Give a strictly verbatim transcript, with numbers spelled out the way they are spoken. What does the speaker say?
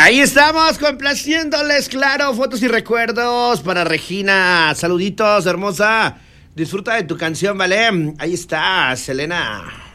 Ahí estamos complaciéndoles, claro, fotos y recuerdos para Regina. Saluditos, hermosa. Disfruta de tu canción, ¿vale? Ahí está, Selena.